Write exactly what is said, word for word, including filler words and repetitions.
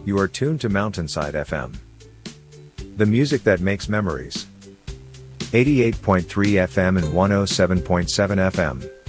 You are tuned to Mountainside F M. The music that makes memories. eighty-eight point three F M and one oh seven point seven F M.